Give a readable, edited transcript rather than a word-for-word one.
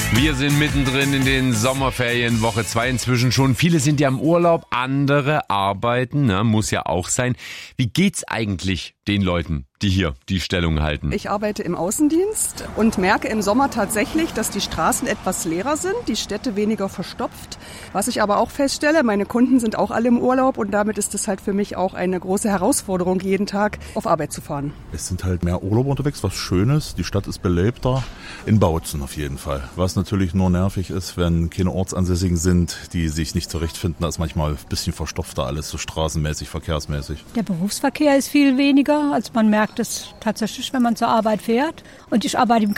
Wir sind mittendrin in den Sommerferien, Woche 2 inzwischen schon. Viele sind ja im Urlaub, andere arbeiten, ne? Muss ja auch sein. Wie geht's eigentlich den Leuten, die hier die Stellung halten? Ich arbeite im Außendienst und merke im Sommer tatsächlich, dass die Straßen etwas leerer sind, die Städte weniger verstopft. Was ich aber auch feststelle, meine Kunden sind auch alle im Urlaub und damit ist es halt für mich auch eine große Herausforderung, jeden Tag auf Arbeit zu fahren. Es sind halt mehr Urlauber unterwegs, was Schönes. Die Stadt ist belebter, in Bautzen auf jeden Fall. Was natürlich nur nervig ist, wenn keine Ortsansässigen sind, die sich nicht zurechtfinden. Da ist manchmal ein bisschen verstopfter alles, so straßenmäßig, verkehrsmäßig. Der Berufsverkehr ist viel weniger, als man merkt es tatsächlich, wenn man zur Arbeit fährt. Und ich arbeite im